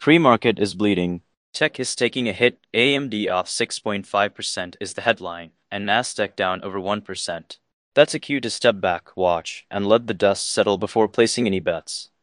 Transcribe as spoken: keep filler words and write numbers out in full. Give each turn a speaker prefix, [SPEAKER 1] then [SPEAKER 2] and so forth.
[SPEAKER 1] Pre-market is bleeding. Tech is taking a hit. A M D off six point five percent is the headline, and Nasdaq down over one percent. That's a cue to step back, watch, and let the dust settle before placing any bets.